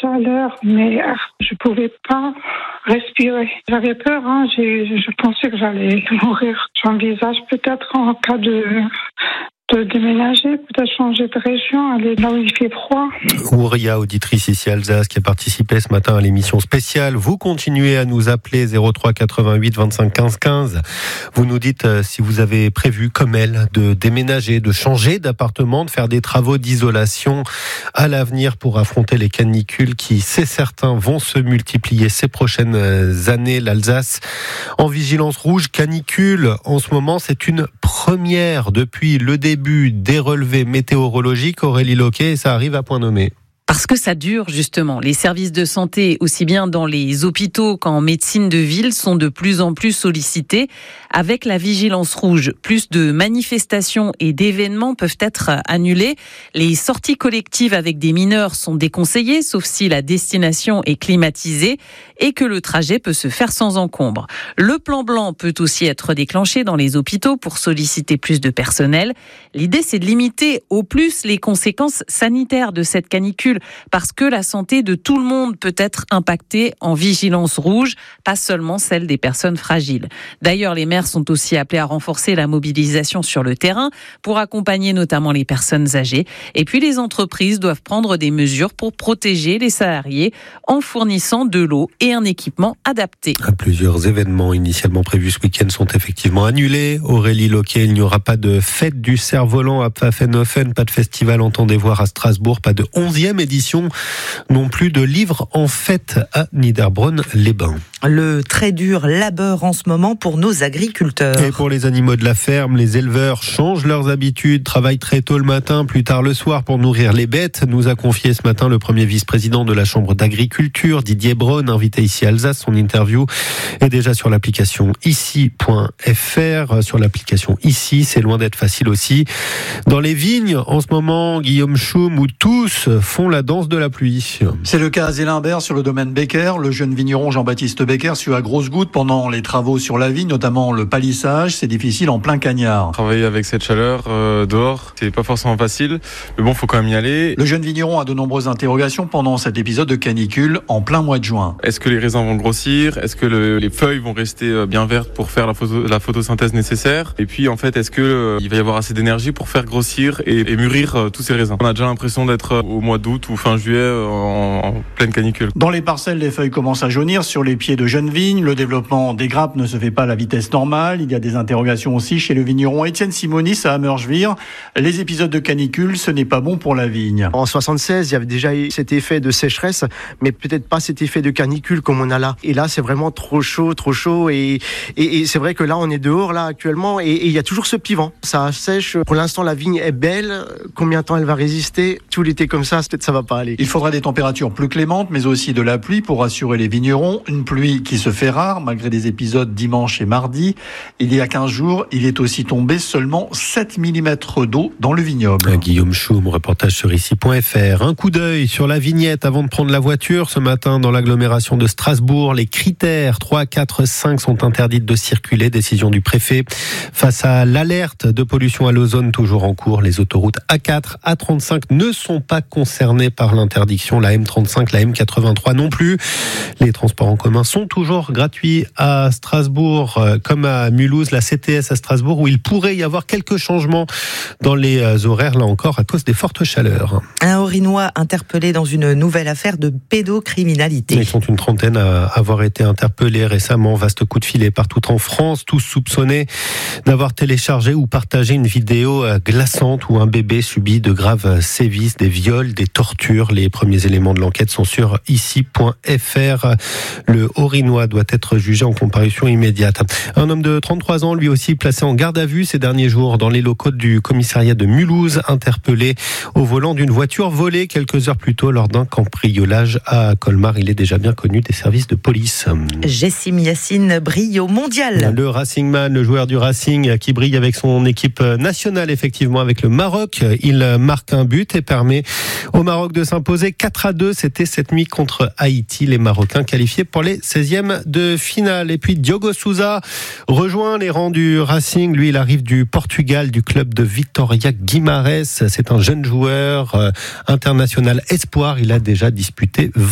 chaleur, mais je pouvais pas respirer. J'avais peur, je pensais que j'allais mourir. J'envisage peut-être en cas de déménager, peut-être changer de région, aller là où il fait froid. Ouria, auditrice ici Alsace, qui a participé ce matin à l'émission spéciale. Vous continuez à nous appeler 03 88 25 15 15. Vous nous dites si vous avez prévu, comme elle, de déménager, de changer d'appartement, de faire des travaux d'isolation à l'avenir pour affronter les canicules qui, c'est certain, vont se multiplier ces prochaines années. L'Alsace en vigilance rouge canicule. En ce moment, c'est une première depuis le début des relevés météorologiques. Aurélie Loquet, ça arrive à point nommé. Parce que ça dure, justement. Les services de santé, aussi bien dans les hôpitaux qu'en médecine de ville, sont de plus en plus sollicités. Avec la vigilance rouge, plus de manifestations et d'événements peuvent être annulés. Les sorties collectives avec des mineurs sont déconseillées, sauf si la destination est climatisée et que le trajet peut se faire sans encombre. Le plan blanc peut aussi être déclenché dans les hôpitaux pour solliciter plus de personnel. L'idée, c'est de limiter au plus les conséquences sanitaires de cette canicule, parce que la santé de tout le monde peut être impactée en vigilance rouge, pas seulement celle des personnes fragiles. D'ailleurs, les maires sont aussi appelés à renforcer la mobilisation sur le terrain pour accompagner notamment les personnes âgées. Et puis, les entreprises doivent prendre des mesures pour protéger les salariés en fournissant de l'eau et un équipement adapté. Plusieurs événements initialement prévus ce week-end sont effectivement annulés. Aurélie Loquet, il n'y aura pas de fête du cerf-volant à Pfaffenhofen, pas de festival Entendez voir à Strasbourg, pas de 11e édition non plus de livres en fête à Niederbronn-les-Bains. Le très dur labeur en ce moment pour nos agriculteurs. Et pour les animaux de la ferme, les éleveurs changent leurs habitudes, travaillent très tôt le matin, plus tard le soir pour nourrir les bêtes, nous a confié ce matin le premier vice-président de la Chambre d'agriculture, Didier Braun, invité ici à Alsace. Son interview est déjà sur l'application ici.fr. Sur l'application Ici, c'est loin d'être facile aussi. Dans les vignes, en ce moment, Guillaume Choum, où tous font la danse de la pluie. C'est le cas à Zélimbert sur le domaine Becker. Le jeune vigneron Jean-Baptiste Becker suit à grosses gouttes pendant les travaux sur la vigne, notamment le palissage. C'est difficile en plein cagnard. Travailler avec cette chaleur dehors, c'est pas forcément facile, mais bon, faut quand même y aller. Le jeune vigneron a de nombreuses interrogations pendant cet épisode de canicule en plein mois de juin. Est-ce que les raisins vont grossir? Est-ce que les feuilles vont rester bien vertes pour faire la photosynthèse nécessaire? Et puis en fait, est-ce que il va y avoir assez d'énergie pour faire grossir et mûrir tous ces raisins? On a déjà l'impression d'être au mois d'août ou fin juillet en pleine canicule. Dans les parcelles, les feuilles commencent à jaunir sur les pieds de jeunes vignes. Le développement des grappes ne se fait pas à la vitesse normale. Il y a des interrogations aussi chez le vigneron Étienne Simonis à Hammerschwir. Les épisodes de canicule, ce n'est pas bon pour la vigne. En 76, il y avait déjà eu cet effet de sécheresse, mais peut-être pas cet effet de canicule comme on a là. Et là, c'est vraiment trop chaud. Et c'est vrai que là, on est dehors là actuellement et il y a toujours ce petit vent. Ça sèche. Pour l'instant, la vigne est belle. Combien de temps elle va résister? Tout l'été comme ça, peut-être ça va pas aller. Il faudra des températures plus clémentes, mais aussi de la pluie pour rassurer les vignerons. Une pluie qui se fait rare, malgré des épisodes dimanche et mardi. Il y a 15 jours, il est aussi tombé seulement 7 mm d'eau dans le vignoble. Guillaume Choum, reportage sur ici.fr. Un coup d'œil sur la vignette avant de prendre la voiture. Ce matin, dans l'agglomération de Strasbourg, les critères 3, 4, 5 sont interdits de circuler. Décision du préfet. Face à l'alerte de pollution à l'ozone toujours en cours, les autoroutes A4, A35 ne sont pas concernées par l'interdiction. La M35, la M83 non plus. Les transports en commun sont toujours gratuits à Strasbourg, comme à Mulhouse, la CTS à Strasbourg, où il pourrait y avoir quelques changements dans les horaires, là encore, à cause des fortes chaleurs. Un Orinois interpellé dans une nouvelle affaire de pédocriminalité. Ils sont une trentaine à avoir été interpellés récemment. Vaste coup de filet partout en France, tous soupçonnés d'avoir téléchargé ou partagé une vidéo glaçante où un bébé subit de graves sévices, des viols, des tortures. Les premiers éléments de l'enquête sont sur ici.fr. Le Orinois doit être jugé en comparution immédiate. Un homme de 33 ans, lui aussi placé en garde à vue ces derniers jours dans les locaux du commissariat de Mulhouse, interpellé au volant d'une voiture volée quelques heures plus tôt lors d'un cambriolage à Colmar. Il est déjà bien connu des services de police. Jessim Yassine brille au mondial. Le Racingman, le joueur du Racing qui brille avec son équipe nationale, effectivement, avec le Maroc. Il marque un but et permet au Maroc de s'imposer 4-2. C'était cette nuit contre Haïti. Les Marocains qualifiés pour les 16e de finale. Et puis Diogo Sousa rejoint les rangs du Racing. Lui, il arrive du Portugal, du club de Vitória Guimarães. C'est un jeune joueur international espoir. Il a déjà disputé